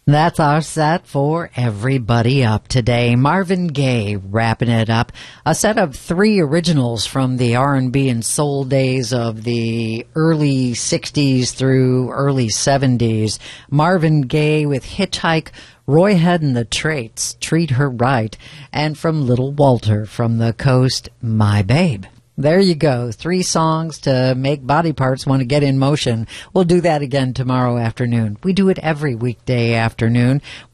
That's our set for Everybody Up today. Marvin Gaye wrapping it up. A set of 3 originals from the R&B and soul days of the early 60s through early 70s. Marvin Gaye with Hitchhike, Roy Head and the Traits, Treat Her Right, and from Little Walter from the Coast, My Babe. There you go. 3 songs to make body parts want to get in motion. We'll do that again tomorrow afternoon. We do it every weekday afternoon.